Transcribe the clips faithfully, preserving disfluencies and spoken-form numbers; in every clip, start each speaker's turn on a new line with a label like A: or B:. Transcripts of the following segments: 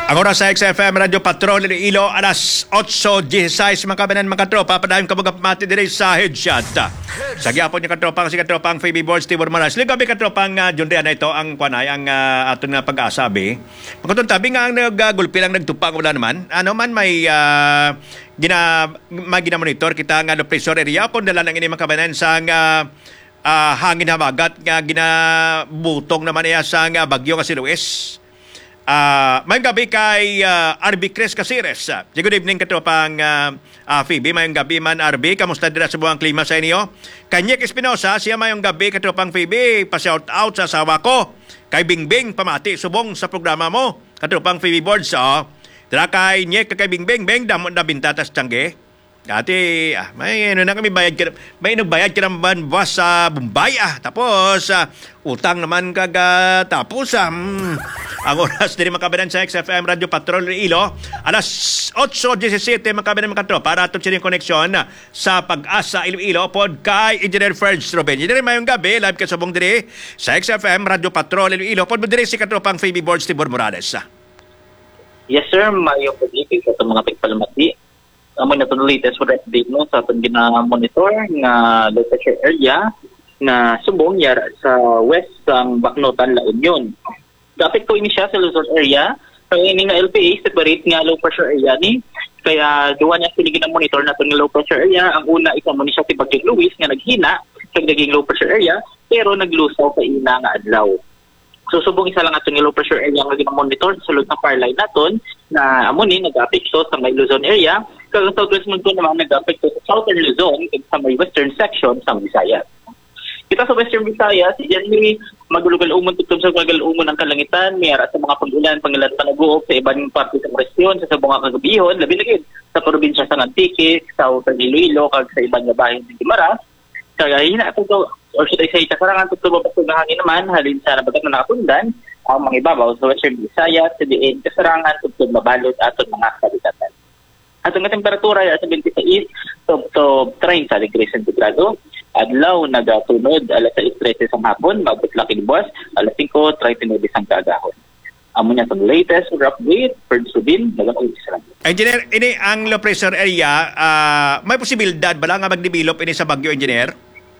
A: Ang oras sa X F M Radio Patrol Iloilo, alas otso dieciséis mga kabanan mga tropa, padayon ka mga pamati dire sa headshot. Sa gyapon yung katropang si katropang Phoebe Boards Tibor Maras. Ligabi katropang uh, John Rian na ito ang kwanay ang uh, aton nga pag-asabi. Magkatong tabi nga ang nagagulpi lang nagtupa wala naman. Ano man may uh, gina magina-monitor kita nga no pressure area pon dala lang ini mga kabanan sa uh, uh, hangin habagat nga ginabutong naman iya sa uh, bagyo nga si Luis. Uh, mayong gabi kay uh, R B Cres Casires. Uh, good evening katropang uh, uh, Phoebe. Mayong gabi man R B. Kamusta dira sa buwang klima sa inyo? Kay Nick Espinosa, siya mayong gabi katropang Phoebe. Pa-shout out sa asawa ko. Kay Bingbing, pamati subong sa programa mo. Katropang Phoebe Boards. Oh. Dira kay Nick, kay Bingbing. Beng, damon na bintatas tiyangge. Dati, ah, may ano na kami bayad ka, may nagbayad ka naman buwas sa Bombay ah. Tapos, ah, utang naman kaga tapos ah. Hmm. Ang oras din makabanan sa X F M Radio Patrol Iloilo, alas otso diecisiete makabanan mga para ato sining koneksyon sa Pag-asa Iloilo pod kay Engineer Ferds Ruben. Engineer, mayong gabi, live ka subong diri sa X F M Radio Patrol Iloilo pod diri si katropang Phoebe Boards Tibor Morales.
B: Yes sir, mayong pag-ibig sa mga pagpalamati. Amo na itong latest for update no sa itong gina-monitor nga low pressure area na subong yara sa west sang Baknotan, La Union. Dapat ko ini siya sa Luzon area. Ang ini nga L P A separate nga low pressure area ni. Kaya duwa niya sila gina-monitor na itong low pressure area. Ang una isa mo ni siya si Bagyong Luis nga naghina sa naging low pressure area pero naglusaw sa ina nga adlaw. So subong isa lang ato ng low pressure area nga gina-monitor sa sulod ng power line naton na amo ni nag-apekto sa may Luzon area. Kaya ang Southwest Mundo naman nag-apekto sa Southern Luzon at sa may western section sa Visayas. Kita sa Western Visayas, yan may magulugal-umon tutom sa magulugal-umon ng kalangitan, may ara sa mga pag-ulan, pangilan panaguok sa ibang parte sa resyon, sa sabong kagabihon, labi lagi sa probinsya sa Antique, sa Southern Iloilo, kag sa ibang bahin ng Guimaras. Kaya hina ito or should I say, kasarangan tutubo pa sa hangin naman, halin sa nabagat na nakapundan, ang mga ibabaw sa Western Visayas, sa diin, kasarangan tutubo mabalot aton mga kalidatan. Atong nga temperatura ay sa twenty-six to, to thirty degrees centigrado. Adlaw nagatunod alas sais trese sa hapon, maabot laki buwas, alas singko thirty-nine sang kaagahon. Amo niya itong latest rough date, Ferds Ruben, nag-uwi sa lang.
A: Engineer, ini ang low pressure area, uh, may posibilidad ba lang nga mag-develop ini sa Bagyo, Engineer?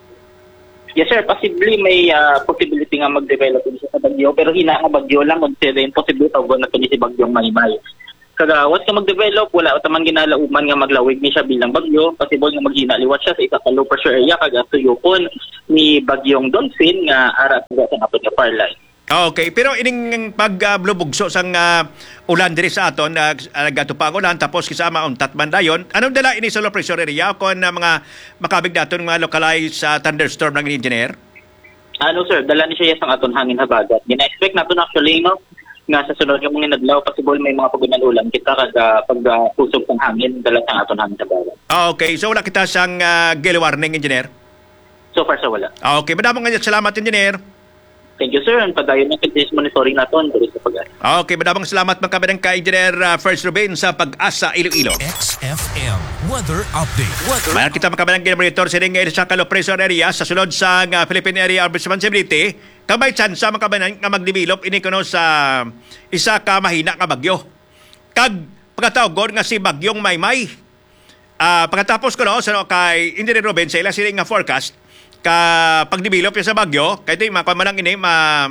B: Yes sir, possibly may uh, possibility nga mag-develop ini sa Bagyo, pero hina nga Bagyo lang, kung sila yung possibility tawag na ito si Bagyong Maymay. Kagawas ka mag-develop, wala o tamang ginalauman nga maglawig ni siya bilang bagyo. Possible nga maghina liwat siya sa isa ka low pressure area kaga tuyokon ni Bagyong Dolphin nga ara sa aton nga power line.
A: Okay, pero ining pag-blubugso uh, sang uh, ulan diri sa aton uh, nagatupang ulan tapos kisama untat man dayon. Anong dala ini sa low pressure area kon uh, mga makabig daton mga localized uh, thunderstorm ng engineer?
B: Ano sir, dala ni siya sang aton hangin habagat. Gina-expect naton actually no nga sa sunod yung mga nadlaw possible may mga pagunan ulan kita kada pag-pusog uh, ng hangin dala sa aton hangin habagat.
A: Okay, so wala kita sang uh, gale warning engineer?
B: So far sa wala.
A: Okay, madamong nga salamat engineer.
B: Thank you sir. Ang padayon ng continuous monitoring naton diri sa Pag-asa.
A: Okay, madamong salamat mga kabadang ka Engineer uh, Ferds Ruben sa Pag-asa Iloilo.
C: X F M Weather Update. Weather.
A: Mayroon kita mga kabadang monitor sa ring sa low pressure area sa sulod sa uh, Philippine Area of Responsibility. Kamay chance mga kabadang nga mag-develop ini kuno sa isa ka mahina nga bagyo. Kag pagkatawgon nga si Bagyong Maymay. Uh, pagkatapos ko no sa kay Engineer Ruben sa ila siling nga forecast ka pag-develop sa bagyo, kaya ito yung mga manang ini ma,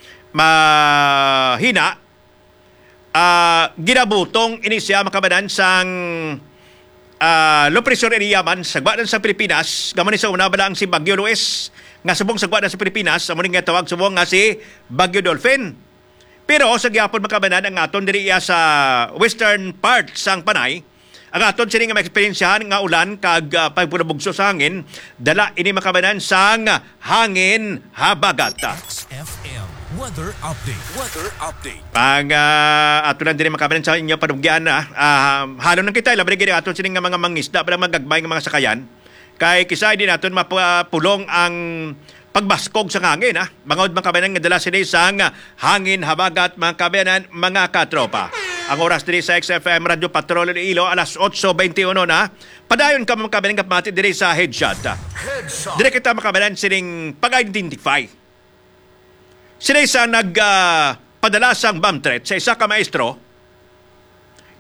A: mahina, uh, ginabutong ini siya makabanan sang uh, low pressure area man sagwadan sa Pilipinas, gamon sa una bala ang si Bagyo Luis, nga subong sagwadan sa Pilipinas, amunin nga tawag subong nga si Bagyo Dolphin. Pero sa gyapon makabanan ang aton diri sa western part sang Panay, ang aton sini nga ma-experiensyahan nga ulan kag uh, pagpurabugso sa hangin, dala ini makabanan sang hangin habagat.
C: X F M Weather Update. Weather Update.
A: Pag uh, ato lang din makabanan sa inyo panugyan na, uh, halon ng kita, labi gini aton sini nga mga mangisda, palang magagbay nga mga sakayan. Kay kisay din aton mapulong ang pagbaskog sa hangin. Ha? Bangod makabanan nga dala sini sang hangin habagat mga kabanan mga katropa. Ang oras diri sa X F M Radio Patrol Iloilo, alas otso twenty-one na. Padayon ka makabalan kapmati diri sa headshot. Headshot. Diri kita makabalan sining pag-identify. Sila isa nag uh, padala sang bomb threat sa isa ka maestro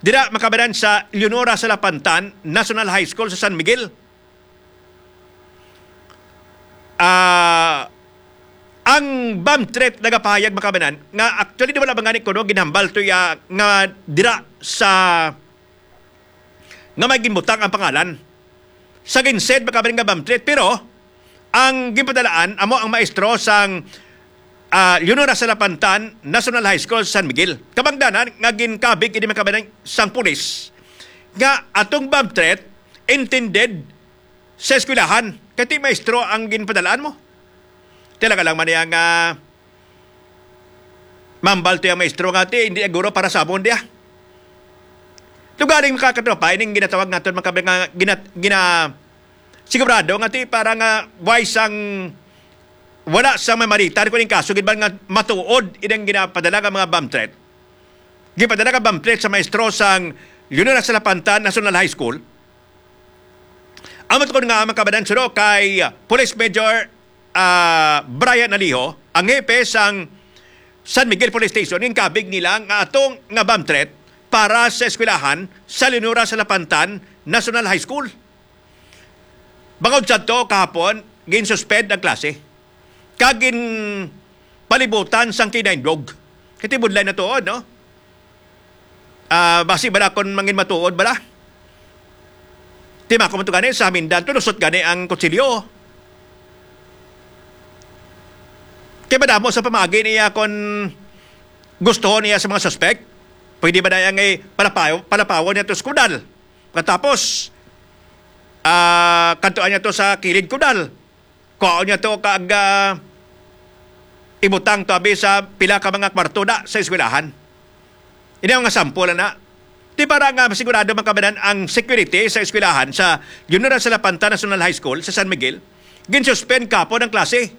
A: dira makabanan sa Leonora Salapantan National High School sa San Miguel. Ah, ang bomb threat nagapahayag makabanan nga actually di wala bang kuno ginhambal to ya nga dira sa nga may ginbutang ang pangalan sa ginsed makabanan nga bomb threat, pero ang ginpadalaan amo ang maestro sang uh, Leonora Salapantan National High School San Miguel. Kabangdanan nga ginkabig ini makabanan sang pulis nga atong bomb threat intended sa eskwelahan. Kati maestro ang ginpadalaan mo. Talaga lang man yang uh, mambal to yung maestro nga ti, hindi aguro para sabon dia. Lugaring makakatropa, ining ginatawag natin makabig nga gina, gina sigurado nga ti para nga wise ang wala sa mamaritan kung yung kaso gitban nga matuod inang ginapadala nga mga bomb threat. Gipadala nga bomb threat sa maestro sang Leonora Salapantan National High School. Amat ko nga makabadan suro kay Police Major uh, Brian Aliho, ang hepe sang San Miguel Police Station, yung kabig nila nga atong nga bomb threat para sa eskwelahan sa Leonora Salapantan National High School. Bangod sa to kahapon, gin-suspend ang klase. Kagin palibutan sang kinaindog. Kitibudlay na tuod, no? Uh, basi ba na kung mangin matuod ba na? Tima ko man ito gani, sa amin dan, tulusot gani ang kutsilyo. Kaya ba mo sa pamagi niya kung gusto niya sa mga suspect? Pwede ba na yung eh, palapaw, palapawan niya ito sa kudal? Katapos, uh, kantuan niya ito sa kilid kudal. Kuhaan niya ito kaag uh, ibutang tabi sa pila ka mga kwarto na sa eskwelahan. Ini ang mga sample na. Di para nga masigurado makabanan ang security sa eskwelahan sa Leonora Salapantan National High School sa San Miguel, gin-suspend kapo ng klase.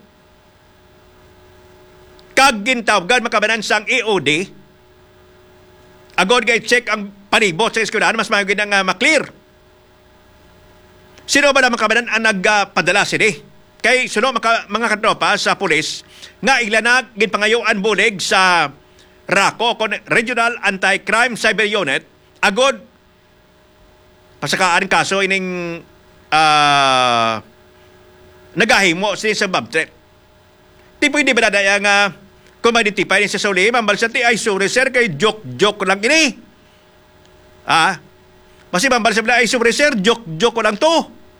A: Kag gintawgan makabanan sang E O D, agod nga i-check ang panibot sa eskwelahan, mas mayroon nga uh, maklear. Sino ba na makabanan ang nagpadala uh, sini? Kay sino maka, mga katropa sa pulis nga iglanag ginpangayoan bulig sa RACO, Regional Anti-Crime Cyber Unit, agod pasakaan kaso ining uh, nagahimo sa bomb threat. Di pwede ba na daya nga kung mag-identify niya sa suli, mambalsa ti ay sorry sir, kay joke-joke lang ini. Ah, kasi mambalsa ba ay sorry sir, joke-joke lang to.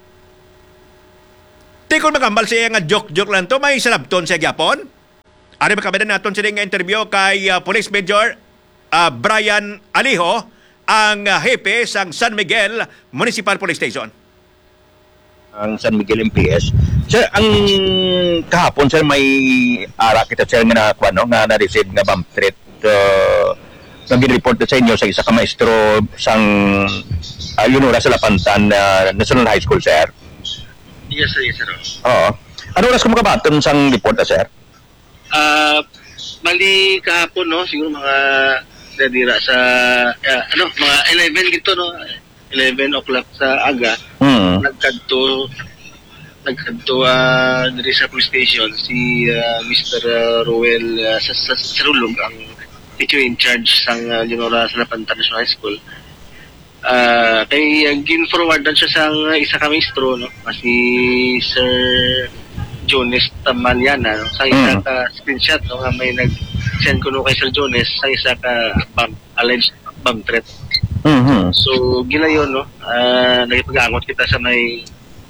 A: Di kung makambal siya nga joke-joke lang to, may salabton siya gyapon. Ari makabadan natin sila nga interview kay uh, Police Major uh, Brian Aliho, ang uh, hepe sang San Miguel Municipal Police Station.
D: Ang San Miguel M P S. Sir, ang kahapon sir may ara kita sir nga na no, nga na-receive nga bomb threat uh, nga gin-report sa inyo sa isa ka maestro sang uh, Leonora Salapantan uh, National High School, sir.
E: Yes sir, yes sir.
D: Oo. Ano oras ko makabaton sang report na, sir?
E: Ah, uh, mali kahapon no, siguro mga dadira sa uh, ano, mga eleven gito no. eleven o'clock sa aga.
D: Hmm.
E: Nagkadto nagkadto uh, diri sa police station si uh, Mister Uh, Roel uh, sa, sa, sa Rulog, ang teacher in charge sang uh, Leonora Salapantan National High School. Uh, kay uh, gin-forwardan siya sa uh, isa ka maestro no, si Sir Jones Tamaliana no, sa isa
D: mm.
E: ka screenshot no, nga may nag-send ko no kay Sir Jones sa isa ka bomb, alleged bomb threat.
D: Mm-hmm.
E: So gila yun no, uh, nagipag-angot kita sa may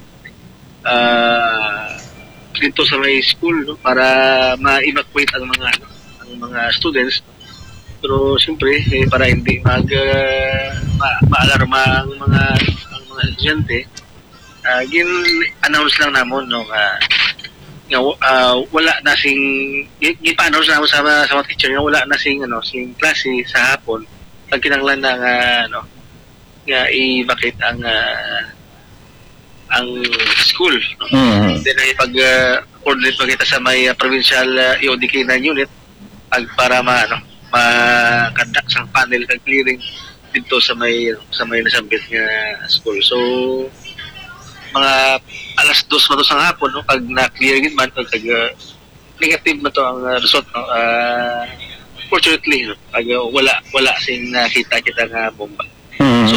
E: uh, dito sa may school no, para ma-evacuate ang mga ano, ang mga students. Pero siyempre eh, para hindi mag uh, ma- ma-alarma ang mga ang mga estudyante, uh, gin-announce lang namon no nga nga uh, wala na sing gin-announce namon sa sa mga teacher nga wala na sing ano sing klase sa hapon pag kinanglan na nga ano nga i-vacate ang uh, ang school no? Mm-hmm. Then ay pag uh, coordinate pa kita sa may uh, provincial uh, E O D K nine unit pag para ma ano ma-conduct sang panel kag clearing dito sa may sa may nasambit nga school. So mga alas dos man to sa hapon no pag na-clear gid man pag uh, negative na to ang uh, result no. Uh, fortunately no pag uh, wala wala sing nakita kita nga bomba.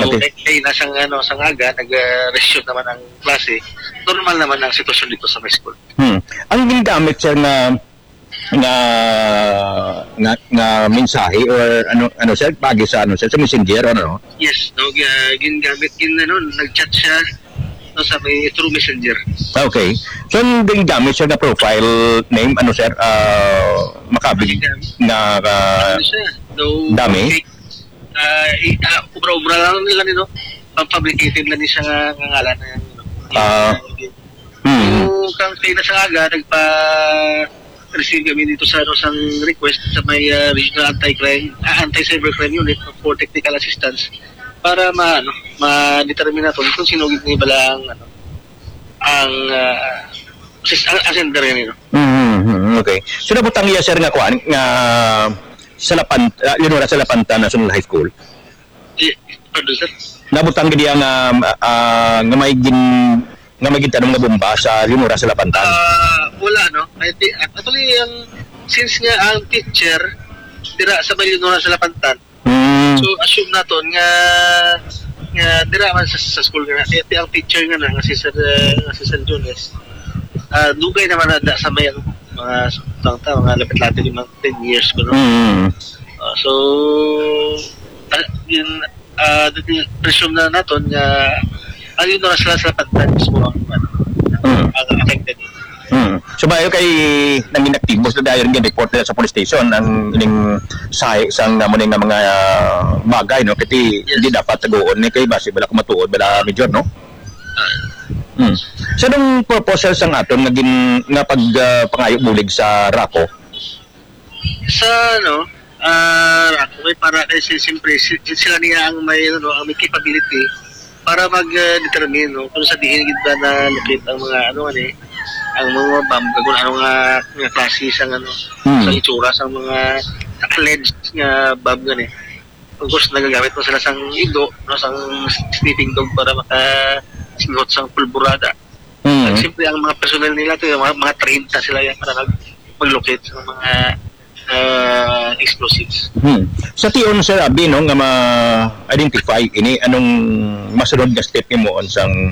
D: Okay.
E: kay, kay nasang ano, sang aga, nag-resume naman ang klase. Normal naman ang sitwasyon dito sa my school.
D: Hmm. Ang ginagamit sir na nga nga, nga mensahe or ano ano sir pagi sa ano sir sa messenger or ano?
E: Yes, no, uh, gingamit gin ano, nag-chat siya no, sa may through messenger.
D: Okay. So ang ginagamit sir na profile name ano sir uh, makabig na uh,
E: Ano siya? No,
D: dami?
E: Okay. Uh, i- uh, ubra-ubra lang nila nino. Pang-fabricated lang ni siya nga nga ngalan na yan.
D: Ah. Hmm.
E: So, kang kay na sa aga, nagpa receive kami dito sa ano, sang request sa may uh, Regional Anti-Crime, uh, Anti-Cybercrime Unit for technical assistance para ma ano, ma-determine natin kung sino gid ni balang ano ang uh, assist, ang asender yan, no?
D: Mm-hmm. Okay. So nabutang iya sir nga kuan nga sa Lapan uh, yun wala sa Lapanta National High School.
E: Eh, pardon, sir?
D: Nabutang gid nga uh, nga may gin nga may gitanong nga bomba sa Limura sa Lapantan.
E: Ah, wala, no? I think, actually, ang, since nga ang teacher, dira sa Balinora sa Lapantan,
D: Hmm.
E: so assume naton nga, nga dira man sa, sa school nga, kaya ti- ang teacher nga na, nga si Sir, uh, nga si San Jones, ah, dugay naman na da sa may, ano, mga, tawang tao, mga lapit-lapit limang ten years ko, no?
D: Hmm.
E: Ah, so, uh, yun, ah, uh, presume na naton nga, ano yun na sila sa Lapantan, mismo ang, ano,
D: Hmm.
E: ang affected.
D: Hmm. So bayo kay nang inaktibos na dayon nga report nila sa police station ang ining say sang namo nga mga uh, bagay no kiti
E: Yes.
D: hindi dapat taguon ni kay base bala kumatuod bala major no. Hmm. So nung proposal sang aton nga gin nga pag uh, pangayo bulig sa Raco.
E: Sa ano, ah ako may para kasi siyempre si- sila niya ang may ano ang may capability para mag-determine no kung sa diin gid ba na lupit ang mga ano ani ang mga bomb kung ano nga nga klase sang ano
D: Hmm.
E: sa itsura sa mga alleged nga bomb gani. Of course nagagamit mo sila sang ido no sang sniffing dog para maka singot sang pulburada.
D: Hmm.
E: At siyempre ang mga personnel nila to yung mga, mga trained na sila yan para mag- mag-locate sa mga uh, explosives.
D: Hmm. Sa tion sir abi no nga ma-identify ini anong masunod nga step nimo on sang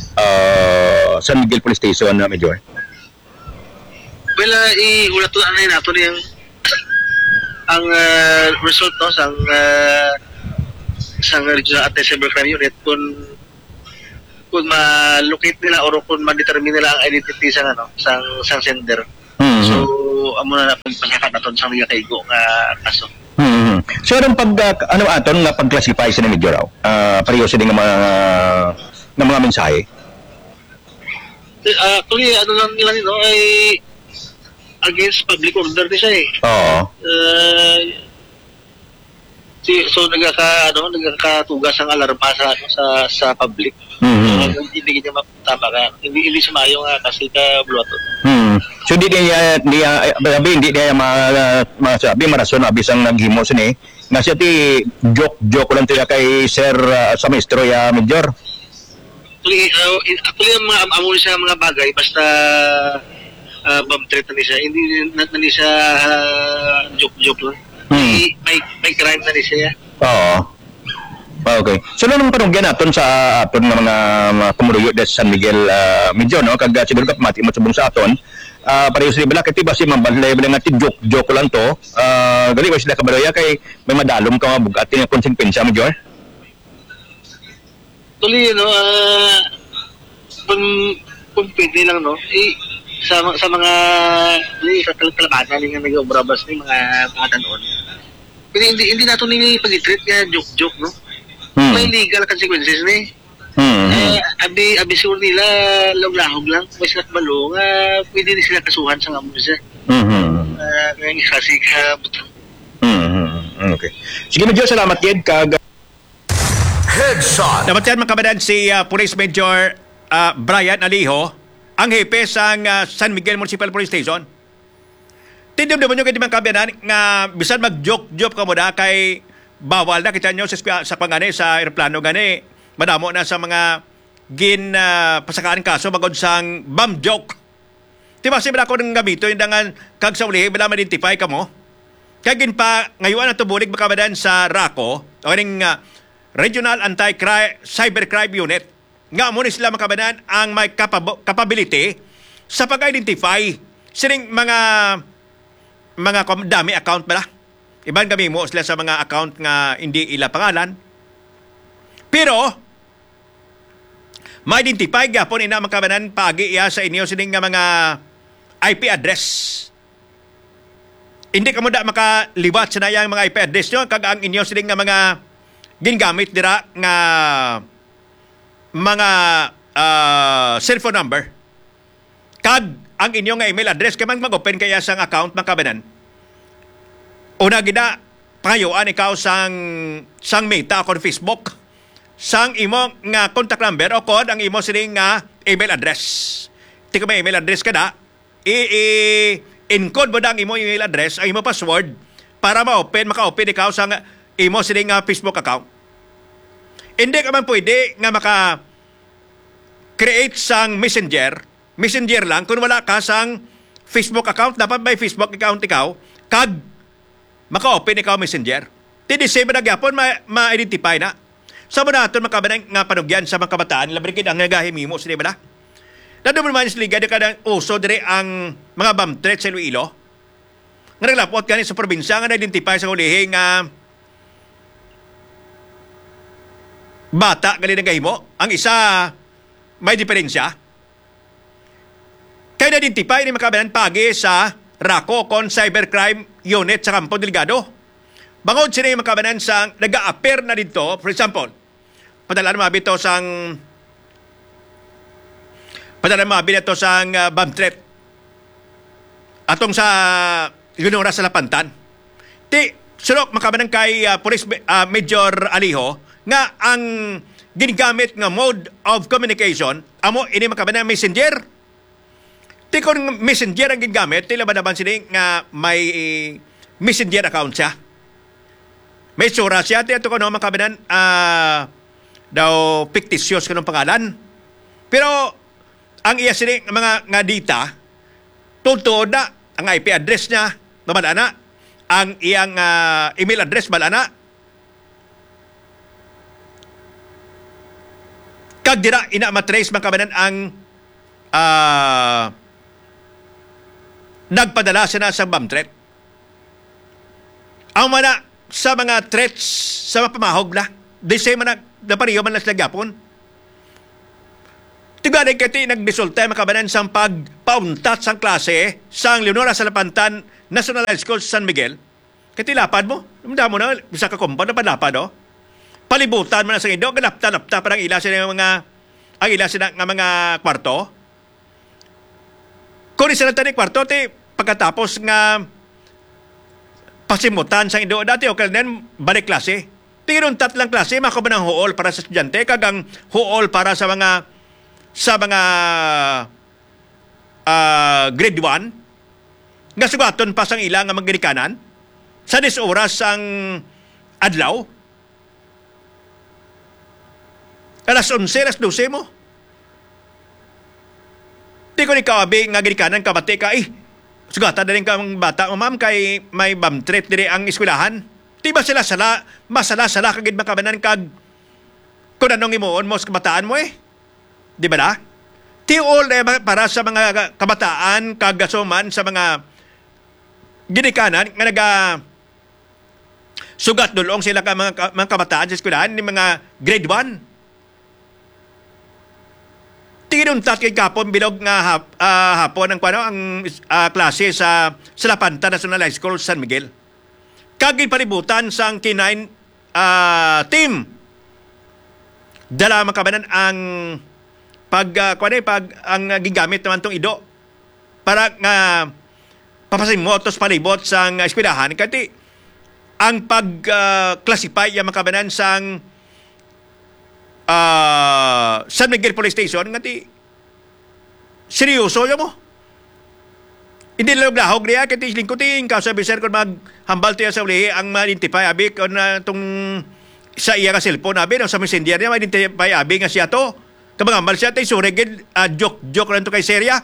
D: uh, San Miguel Police Station na major.
E: Well, uh, iulat to na nato yung ang uh, result no sang uh, sang Regional Anti-Cybercrime Unit kung kung ma-locate nila or kung ma-determine nila ang identity sang ano sang sang sender.
D: Hmm.
E: So amo na napagpasakat naton sang mga kaigo nga kaso.
D: Hmm. So anong pag uh, ano aton nga pag-classify sa ni Major raw? Ah, pareho sa mga nga mga mensahe.
E: Uh, actually, ano lang nila nito ay against public order din siya eh.
D: Oo.
E: Uh, si, so nagkaka ano nagkakatugas ang alarma sa ano sa sa public.
D: Mhm.
E: So, hindi niya matama ka. Hindi hindi sumayo nga kasi ka bloto.
D: Hmm. So di niya di niya abi hindi niya ma masabi marason abi sang naghimo sini nga siya ti joke joke lang tiya kay sir uh, sa maestro ya Major.
E: Actually, uh, actually ang mga amo siya mga bagay basta uh, bomb threat na ni siya. Hindi na, na ni siya uh, joke joke lang.
D: Hmm.
E: May, may may crime na ni siya.
D: Oo. Okay. So nung panungyan naton sa aton nga mga, mga kumuruyo des San Miguel uh, Medyo no kag siguro ka mati mo subong sa aton. Ah uh, pareho sila bala kay ba si mambalay bala nga ti joke joke lang to. Ah uh, gali ko sila kabaroya kay may madalom ka mabugat nga konsekwensya Medyo.
E: Tuloy no uh, kung kung pwede lang no eh, sa sa mga di sa kalabatan nga nag-obrabas ni mga mga tanon. Hindi hindi, hindi nato ni pag-treat nga joke joke no.
D: Hmm.
E: May legal consequences ni.
D: Hmm.
E: Eh, abi abi sur nila lahog lang may sila balo nga pwede din sila kasuhan sa amo siya.
D: Mhm.
E: Uh, nga kasi ka butang.
D: Mhm. Okay. Sige Medyo salamat gid kag
C: Headshot.
A: Dapat yan makabadan si uh, Police Major uh, Brian Alijo, ang hepe sa uh, San Miguel Municipal Police Station. Tindim naman nyo kay di man kabadan nga bisan mag-joke-joke ka mo na kay bawal na kita nyo sa, sa pangani sa aeroplano gani. Madamo na sa mga gin uh, pasakaan kaso bagod sang bomb joke. Diba si ko ng gamito yung dangan kag sa ulihin bala ma-identify ka mo. Kaya gin pa ngayon na tubulig makabadan sa Raco o kaning uh, Regional Anti-Cybercrime Unit. Nga mo ni sila makabanan ang may capab- capability sa pag-identify sining mga mga dami account ba? Iban kami mo sila sa mga account nga hindi ila pangalan. Pero ma-identify gyapon ina makabanan paagi iya sa inyo sining nga mga I P address. Hindi ka mo da makaliwat sa nayang mga I P address nyo kag ang inyo sining nga mga gingamit dira nga mga uh, cellphone number. Kag ang inyong nga email address kamang mag-open kaya sang account makabanan. Una gina pangayuan ikaw sang sang meta kon Facebook, sang imo nga contact number o kod ang imo sining nga email address. Ti ka may email address kada i-encode mo da ang imo email address, ang imo password para ma-open, maka-open ikaw sang imo sining nga Facebook account. Hindi ka man pwede nga maka-create sang messenger, messenger lang kung wala ka sang Facebook account. Dapat may Facebook account ikaw, kag maka-open ikaw messenger. Ti-disable na gyapon, ma-identify na. Sa mo natin makabanang nga panugyan sa mga kabataan, labrikid ang nagahimimo, sila ba na? Nadumon man sa liga, di ka ng uso dire ang mga bamtret sa Iloilo. Nga naglapot ka sa probinsya nga na-identify sa hulihin nga bata gali nagahimo. Ang isa may diferensya. Kaya na-identify ni makabanan pagi sa RACO kon Cybercrime Unit sa Campo Delgado. Bangod sila yung makabanan sa nag-a-appear na dito. For example, padalaan mo abito sang padalaan mo abito sang uh, bamtret atong sa Yunora sa Lapantan. Ti, sulok makabanan kay uh, Police uh, Major Aliho nga ang ginagamit nga mode of communication amo ini makabanan messenger. Ti kung messenger ang ginagamit, tila ba naman sila nga may uh, messenger account siya. May sura siya, ito ko no, makabanan, uh, daw fictitious ka ng pangalan. Pero, ang iya sining mga nga data, tutuod na, ang I P address niya, malana, ang iyang uh, email address, malana. Kag dira, ina matrace makabanan ang uh, nagpadala siya na sa bamtret. Ang mana, sa mga threats sa mga pamahog na. Di say man na pariyo man lang sila gyapon. Tigaday kati nagdisulta makabanan sang pagpauntat sang klase sang Leonora sa Lapantan National High School sa San Miguel. Kati lapad mo. Namda mo na, bisa ka kumpon na panlapad o. Palibutan mo na sa indo, ganapta-napta parang ila sila mga ang ila sila nga mga kwarto. Kung isa na tani kwarto, ti pagkatapos nga pasimutan sa indo dati o kailan balik klase. Tingin tatlang klase makaban ng huol para sa estudyante kagang huol para sa mga sa mga uh, grade one nga sugaton pa sang ilang nga magginikanan sa dis oras ang adlaw alas onse, alas dose mo. Di ko ni kawabi nga ginikanan kabate ka eh sugata na rin kang bata o ma'am kay may bamtret dire ang eskwelahan. Di ba sila sala, masala-sala kagid makabanan kag kung anong imuon mo sa kabataan mo eh. Di ba na? Ti all eh, para sa mga kabataan kag gasuman sa mga ginikanan nga naga sugat dulong sila ka mga, mga kabataan sa eskwelahan ni mga grade one. Tinuntat kay kapon bilog nga hap, uh, hapon ang kwano ang uh, klase sa sa Lapantan National High School San Miguel. Kagay paributan sang K nine uh, team. Dala makabanan ang pag uh, kwano pag ang uh, gigamit naman tong ido para nga uh, papasimmotos palibot sang uh, eskwelahan kati ang pag uh, classify ya makabanan sang Uh, San Miguel Police Station nga ti seryoso ya mo. Hindi lang lahog niya kati lingkutin ka sa biser kon maghambal tiya sa uli ang ma-identify abi kon uh, tong sa iya ka cellphone abi no, sa messenger niya ma-identify abi nga siya to. Kabangambal siya tay sureged uh, joke joke lang to kay serya.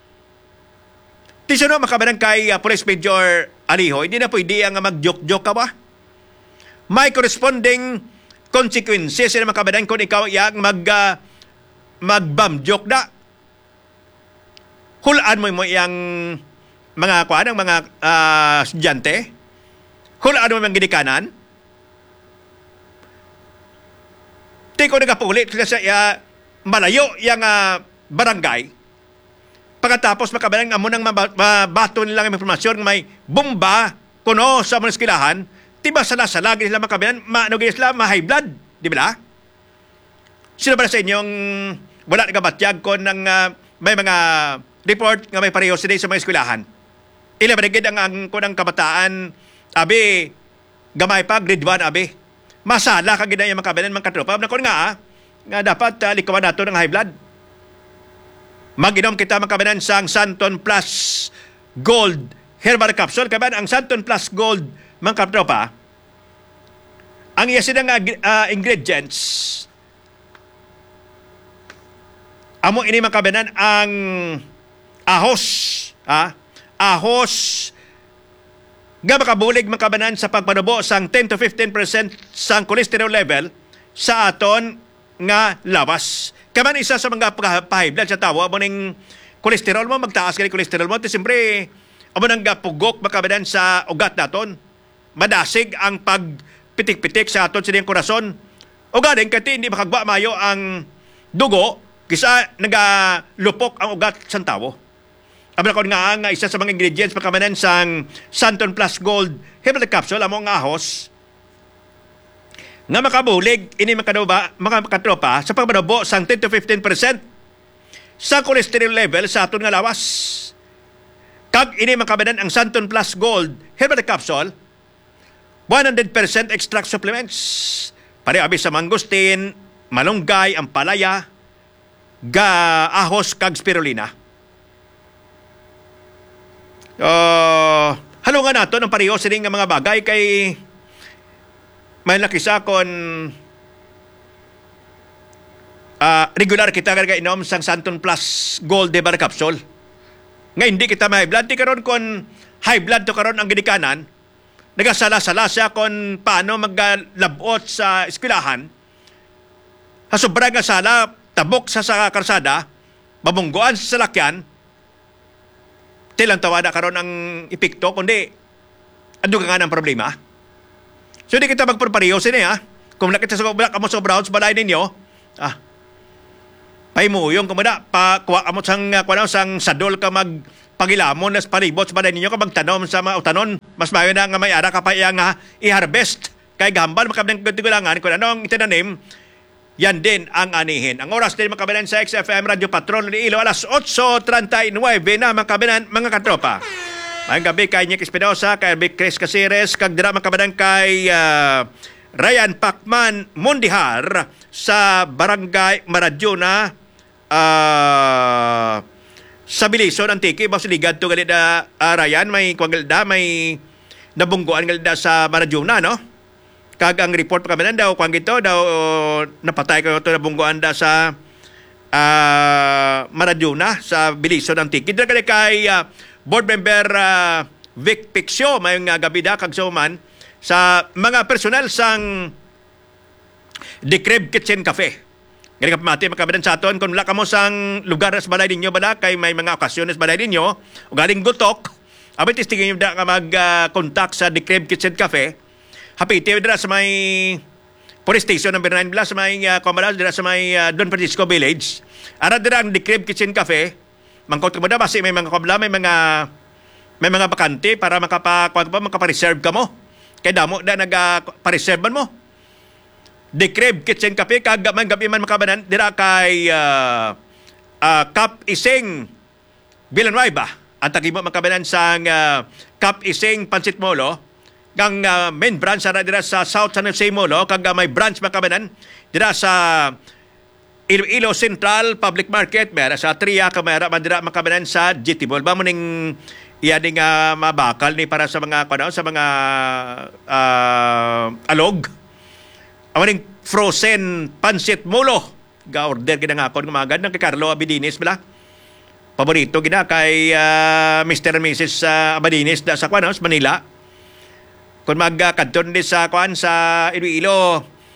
A: Ti suno makabanang kay uh, Police Major Aliho, hindi na pwede ang mag joke joke ka ba? May corresponding consequences sila makabanan kung ikaw yang mag uh, magbamjok da. Hulaan mo mo yang mga kuan ang mga uh, estudyante. Hulaan mo yung ginikanan. Di ko nagapulit kasi uh, malayo yung uh, barangay. Pagkatapos makabalang amo nang mabato nilang informasyon ng may bomba kuno sa mga eskwelahan, tiba sala-sala sila makabalang maano sila ma-high blood, di ba? Sino ba sa inyong wala nagabatyag ko ng uh, may mga report nga may pareho sila sa mga eskwelahan? Ila ba nagid ang ang kunang kabataan abi gamay pa grade one abi. Masala ka gid yung makabalan mga katropa na kun nga nga dapat uh, likawan nato ng high blood. Mag-inom kita makabanan sang Santon Plus Gold Herbal Capsule. Kaban ang Santon Plus Gold mga katropa, ang iya silang uh, ingredients amo ini makabanan ang ahos, ha? Ahos nga makabulig makabanan sa pagpanubo sang ten to fifteen percent sang cholesterol level sa aton nga lawas. Kaman isa sa mga pahigh blood sa tawo amo ning cholesterol mo magtaas kay cholesterol mo, siyempre amo nang gapugok makabanan sa ugat naton. Madasig ang pagpitik-pitik sa aton sa diyang korason. O galing kati hindi makagba mayo ang dugo kisa nagalupok ang ugat sa tawo. Abla ko nga ang isa sa mga ingredients makamanan sang Santon Plus Gold Herbal Capsule among ahos nga makabulig ini makadaba mga katropa sa pagbanubo sang ten to fifteen percent sa cholesterol level sa aton nga lawas. Kag ini makamanan ang Santon Plus Gold Herbal Capsule one hundred percent extract supplements. Pare abi sa mangustin, malunggay, ampalaya, ga ahos kag spirulina. Uh, halungan nato ng pareho sining nga mga bagay kay may lakisa kon uh, regular kita kaya inom sang Santon Plus Gold Herbal Capsule. Nga hindi kita may high blood, di karon kon high blood to karon ang ginikanan. Nagasala-sala siya kon paano maglabot sa eskwelahan. Sa sobrang nga sala, tabok sa sa karsada, mabungguan sa salakyan, tilang tawada karon ang epekto, kundi ando ka nga ng problema. So di kita magpapariyo sini ha. Kung nakita sa bulak amo sa brown sa balay ninyo, ah, paimuyong kumada, pa kuha amo sang, kuha sang sadol ka mag pagilamon nas palibot sa balay ninyo ka magtanom sa mga utanon. Mas mayo na nga may ara ka pa iya nga i-harvest. Kay gambal makabang katigulangan kung anong itinanim, yan din ang anihin. Ang oras din makabilan sa X F M Radio Patrol ni Ilo alas eight thirty-nine na makabilan mga katropa. Mayang gabi kay Nick Espinosa, kay Vic Chris Caceres, kag dira makabilan kay uh, Ryan Pacman Mundihar sa Barangay Maradyona uh, sa Bilison Antique. Basuligad to galit na uh, Ryan, may kwagalda, may nabungguan galda sa Maradyona, no? Kag ang report pa kami daw, kung ito, daw napatay ko ito na bungguan da sa uh, Maradyona, sa Bilison Antique. Dito ka kay uh, board member uh, Vic Pixio, may uh, gabi da, kag suman, sa mga personal sang The Crib Kitchen Cafe. Ngayon ka pamati, makabilan sa aton, kung wala ka mo sang lugar sa balay ninyo, bala, kay may mga okasyon sa balay ninyo, o galing gutok, abit istigin nyo da ka mag-contact uh, sa The Crib Kitchen Cafe. Hapiti dira sa may police station number nine bla sa may uh, Comaras dira sa may uh, Don Francisco Village. Ara dira ang The Crib Kitchen Cafe. Mangkot ka mo da basi may mga kabla, may mga may mga bakante para makapa kuan pa makapa-reserve ka mo. Kay damo da naga-reserve mo. The Crib Kitchen Cafe kag man gabi man makabanan dira kay uh, uh, Cap Ising Villanueva. Ang tagimo makabanan sang uh, Cap Ising Pansit Molo. Kang uh, main branch ara dira sa South San Jose Molo, kag uh, may branch makabanan dira sa Iloilo Central Public Market, mera sa Tria, kamera man dira makabanan sa G T Mall. Ba mo ning iya ding uh, mabakal ni para sa mga kuno sa mga uh, alog. Awaning frozen pansit molo. Ga-order gid nga akon gumagad ng kay Carlo Abidines bala. Paborito gid kay uh, Mister and Missus Uh, Abidines da sa kuno sa Manila. Kung magkadton din sa kuan sa Iloilo,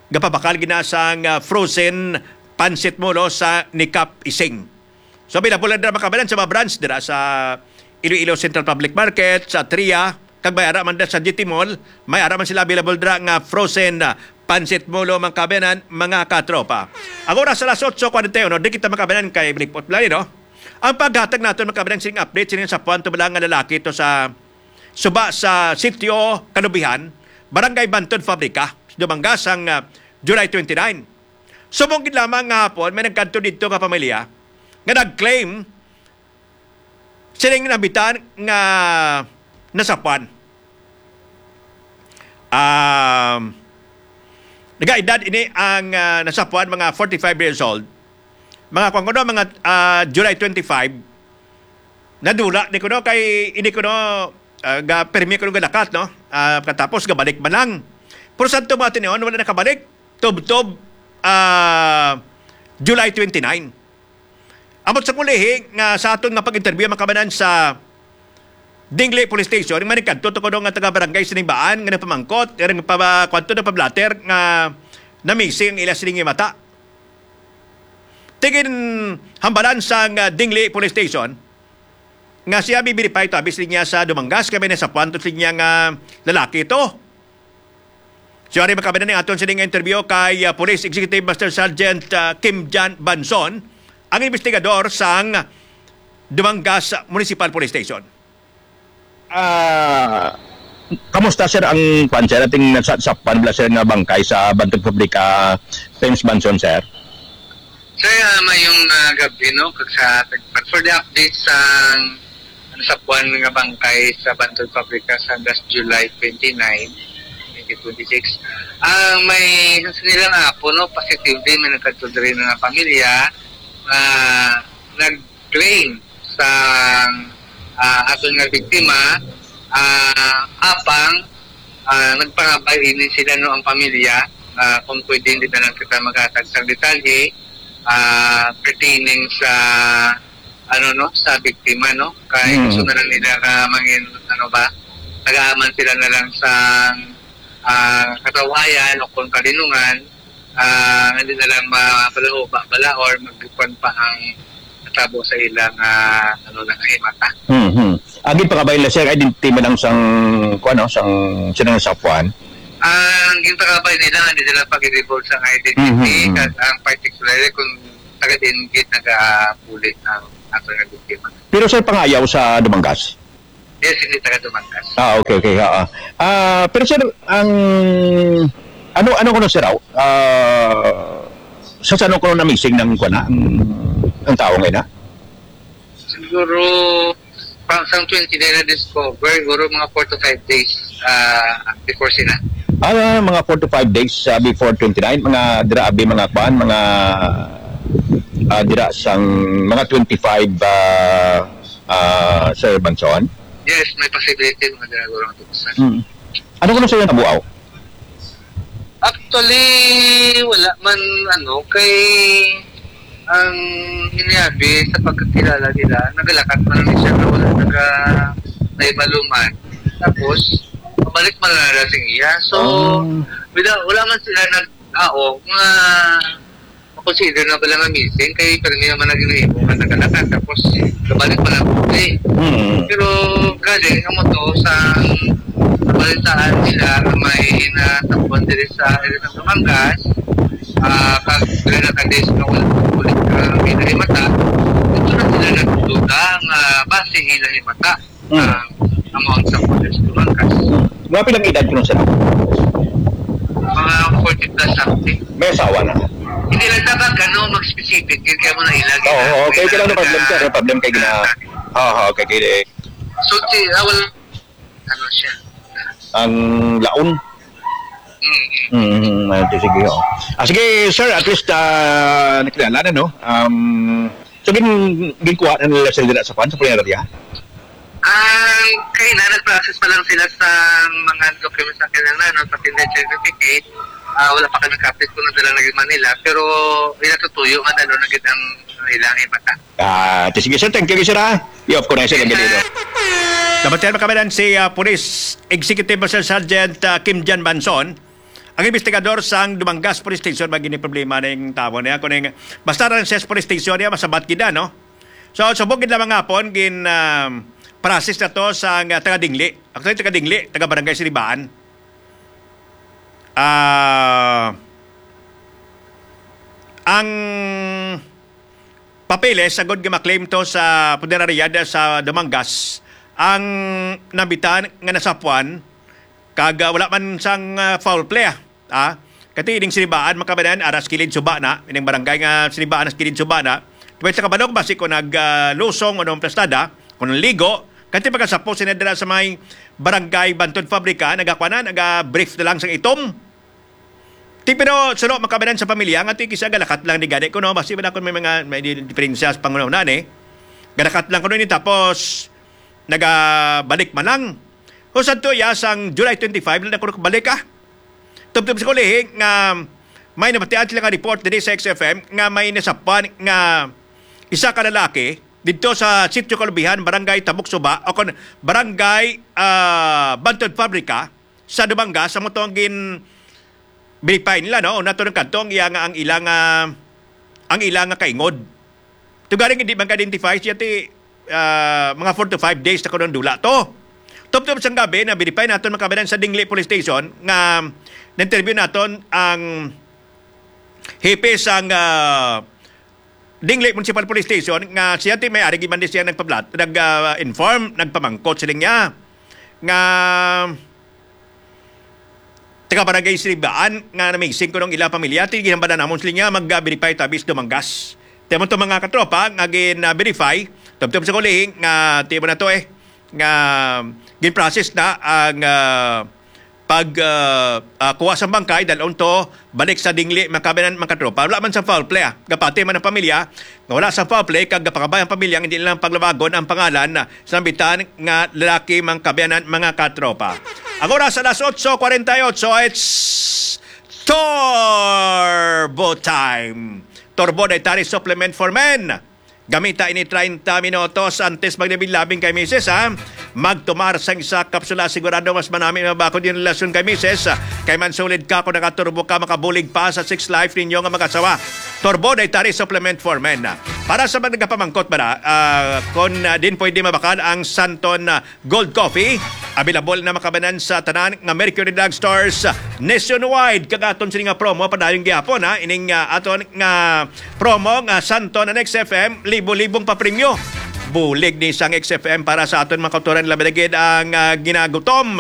A: gapabakal ginasang uh, frozen pansit molo sa Nikap Ising. So bilabulan na makabalan sa mga branch dira sa Iloilo Central Public Market, sa Tria, kag may ara man sa G T Mall, may ara man sila available dira nga frozen uh, pansit molo mga kabanan, mga katropa. Ang oras sa alas eight forty-one, no, di kita makabanan kay Blackpot Play, no? Ang paghatag natin makabanan sining update sining sa puwanto balang nga lalaki to sa suba sa sitio Kanubihan, Barangay Banton Fabrika, Dumangas ang uh, July twenty-nine. Sumungkit lamang nga hapon, may nagkanto dito nga pamilya nga nag-claim sining nabitan nga nasapuan. Um, nagaedad ini ang uh, nasapuan mga forty-five years old. Mga kung kuno mga uh, July twenty-five nadula ni kuno kay ini kuno uh, ga permi kuno galakat no. Uh, katapos gabalik man lang. Pero sa tumatin niyon wala nakabalik. Tub-tub uh, July twenty-nine. Amot sa kulihi nga sa aton nga pag-interview makabanan sa Dingley Police Station, yung manikadto to kuno nga taga-barangay Sinibaan nga napamangkot, yung pa kwanto na pablater nga na-missing ang ila siningi mata. Tingin hambalan sa uh, Dingley Police Station nga siya bibiripay tabis niya sa Dumangas kami na sa kwanto niya nga lalaki ito. Siya rin makabanan ng aton sining interview kay uh, Police Executive Master Sergeant uh, Kim Jan Banson, ang investigador sa Dumangas Municipal Police Station.
D: Ah, kamusta sir ang kwan sir ating nasasapan bla sir nga bangkay sa Bantog Publika James Banson sir?
E: Sir, uh, mayong uh, gabi no kag sa tagpan for the update sa ano sa buwan nga bangkay sa Bantog Publika sa last July twenty-nine, twenty twenty-six. Ang uh, may nilang apo no positively may nagkadto diri nga pamilya uh, nag-claim sa uh, aton nga biktima uh, apang uh, nagpangabainin sila no ang pamilya uh, kung pwede hindi na lang kita maghatag sa detalye uh, pertaining sa ano no sa biktima no kaya gusto na lang nila ka mangin ano ba nag-aaman sila na lang sa uh, katawayan o kung kalinungan uh, hindi na lang mapalaoba bala or magkuhan pa ang tabo sa ilang uh, ano lang himata.
D: Mhm. Agi pa kabay la sir identity man ang sang kuno sang sinang sapuan.
E: Ang gintakabay nila hindi nila pag-report sa identity mm-hmm. at ang particularly kung taga-dinggit nag-pulit ng ato nga biktima.
D: Pero sir pangayaw sa Dumangas?
E: Yes, hindi taga-Dumangas.
D: Ah, okay, okay. Ah, uh, pero sir, ang ano ano kuno sir raw? Ah, sa sano kuno na missing ng kuana ang ang tao ngayon, ha?
E: Siguro, pang sang twenty na na-discover, siguro mga four to five days uh, before sila.
D: Ah, mga four to five days uh, before twenty-nine, mga dira abi mga kuan, mga uh, dira sang mga twenty-five uh, uh, Sir Banson.
E: Yes, may possibility mga dira siguro ng tubusan.
D: Hmm. Ano kuno sa'yo nabuaw?
E: Actually, wala man ano, kay ang hinabi sa pagkakilala nila, nagalakat man lang siya na wala naga naimaluman. Tapos, pabalik man lang nalasing iya. So, um, wala, wala man sila nag-ao nga makonsider na pala nga missing kay pero hindi naman naging naibo nga nagalakat. Tapos, kabalik man lang okay. Hmm. Pero, galing ang mo sa nabalitaan nila na may natapuan din sa Elisang Dumangas. Uh, pag sila nakadis na walang ulit uh, hinahimata, ito na sila nagduda ang uh, base hinahimata mm. uh, amount sa police Dumangas.
D: Mga pilang edad ko sila?
E: Mga forty plus something.
D: May asawa na?
E: Hindi lang dapat gano'n mag-specific, yun kaya mo na ilagay.
D: Oo, oh, okay, kailan na problem sir, problem kay gina... Oo, okay, kaya...
E: So, si, awal, ano siya?
D: Ang laon? Mm-hmm. Mm, sige, oh. Ah, sige, sir, at least uh, nakilala na, no? Um, so, gin, ginkuha na nila sila sa kwan, sa punerarya?
E: Ang uh, kaya na, nag-process pa lang sila sa mga documents na kailangan, no? Pati na certificate, uh, wala pa ka nag-capit kung nadala na Manila, pero inatutuyo, madalo na gid ang ilang ibata.
D: Ah, uh, sige, sir, thank you, sir, ha? I-off ko na sila ganito.
A: Dapat yan makabalan si uh, Police Executive Master Sergeant uh, Kim Jan Banson, ang investigador sang Dumangas Police Station magini problema na yung tao niya kuning basta ran sa police station niya masabat gida no. So subok gid lamang hapon gin um, process na to sa uh, taga Dingli. Actually taga Dingli, taga Barangay Siribaan. Ah uh, ang papeles sagod nga maklaim to sa Punerarya sa Dumangas ang nabitan nga nasapuan kag uh, wala man sang uh, foul play ah. Ah, kati ining Siribaan makabanan aras kilid suba na ining barangay nga Siribaan as kilid suba na tuwid sa kabalog basi ko nag uh, lusong ano plastada kun ligo kati pagkasapo sinadra sa may barangay Bantod Fabrika nagakwa na naga-brief na lang sa itom ti pero suno makabanan sa pamilya nga ti kisa galakat lang ni gani kuno basi man kun may mga may diferensya sa pangunahan eh galakat lang kuno ni tapos nagabalik man lang husad to ya sang July twenty-five na kuno balik ah tubtub sa kulihi nga may nabatian sila nga report dito sa X F M nga may nasapan nga isa ka lalaki dito sa Sitio Kalubihan, Barangay Tabuk Suba o kon Barangay uh, Bantod Fabrika sa Dumangas sa motong gin verify nila no nato ng kantong iya nga ang ilang uh, ang ilang nga kaingod. Tugaring hindi man ka-identify siya ti uh, mga four to five days na kuno dula to. Tubtub sang gabi na verify naton makabanan sa Dingli Police Station nga na-interview naton ang hepe sang uh, Dingli Municipal Police Station nga siya ti may ari giman di siya nagpablat nag-inform uh, nagpamangkot sila niya nga taga Barangay Siribaan nga namising ko ng ilang pamilya ti ginambada namon sila niya mag-verify tabis Dumangas. Temon to mga katropa nga gin-verify tubtub sa kuling nga ti na to eh nga gin-process na ang uh, pag uh, uh, kuha sa bangkay dalon to balik sa Dingli makabanan makatropa wala man sa foul play ah. Gapati man ang pamilya nga wala sa foul play kag gapakabay ang pamilya hindi lang paglabagon ang pangalan na sa bitan nga lalaki mang kabayanan mga katropa. Ang oras alas eight forty-eight it's Turbo Time. Turbo Dietary Supplement for Men. Gamita ini thirty minutos antes magnabilabing kay Mises ha. Magtumar sang isa kapsula sigurado mas manami mabakod yung relasyon kay Mises. Kay man solid ka kung nakaturbo ka makabulig pa sa six life ninyo nga mag-asawa. Turbo Dietary Supplement for Men. Para sa mga nagapamangkot ba na, uh, kung uh, din pwede mabakal ang Santon uh, Gold Coffee, available na makabanan sa tanan nga Mercury Drug Stores nationwide. Kagaton sila nga promo padayong gihapon ha. Ining uh, aton nga promo nga Santon and X F M, libo-libong papremyo. Bulig ni sang X F M para sa aton mga kauturan labadagid ang uh, ginagutom.